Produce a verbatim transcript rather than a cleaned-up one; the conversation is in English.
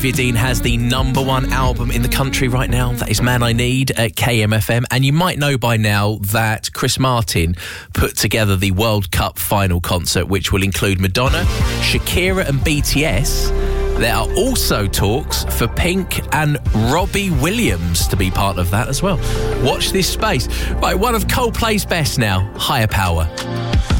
Dean has the number one album in the country right now. That is Man I Need at K M F M. And you might know by now that Chris Martin put together the World Cup final concert, which will include Madonna, Shakira and B T S. There are also talks for Pink and Robbie Williams to be part of that as well. Watch this space. Right, one of Coldplay's best now, Higher Power.